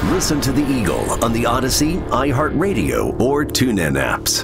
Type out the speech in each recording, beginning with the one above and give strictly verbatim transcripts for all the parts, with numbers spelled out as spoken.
Listen to The Eagle on the Odyssey, iHeartRadio, or TuneIn apps.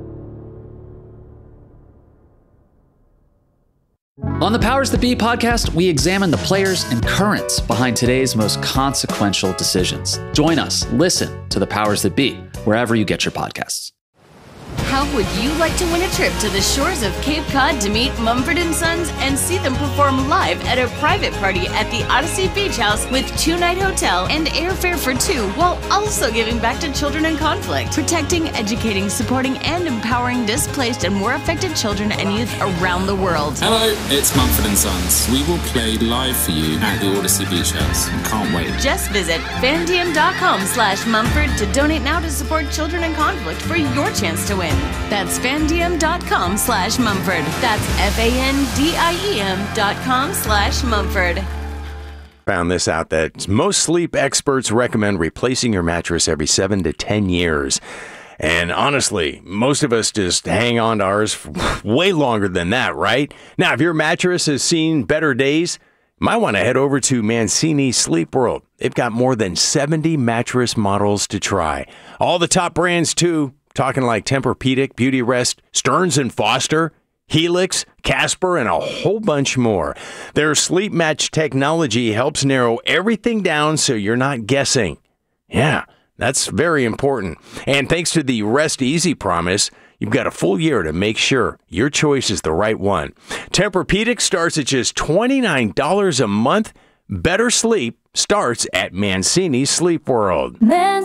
On the Powers That Be podcast, we examine the players and currents behind today's most consequential decisions. Join us. Listen to the Powers That Be wherever you get your podcasts. How would you like to win a trip to the shores of Cape Cod to meet Mumford and Sons and see them perform live at a private party at the Odyssey Beach House with two-night hotel and airfare for two, while also giving back to children in conflict, protecting, educating, supporting, and empowering displaced and war affected children and youth around the world? Hello, it's Mumford and Sons. We will play live for you at the Odyssey Beach House. Can't wait. Just visit fandiem.com slash Mumford to donate now to support children in conflict for your chance to win. That's fandiem.com slash Mumford. That's F-A-N-D-I-E-M dot com slash Mumford. Found this out that most sleep experts recommend replacing your mattress every seven to ten years. And honestly, most of us just hang on to ours for way longer than that, right? Now, if your mattress has seen better days, you might want to head over to Mancini Sleep World. They've got more than seventy mattress models to try. All the top brands, too. Talking like Tempur-Pedic, Beautyrest, Stearns and Foster, Helix, Casper, and a whole bunch more. Their Sleep Match technology helps narrow everything down so you're not guessing. Yeah, that's very important. And thanks to the Rest Easy promise, you've got a full year to make sure your choice is the right one. Tempur-Pedic starts at just twenty-nine dollars a month. Better sleep starts at Mancini Sleep World. Man-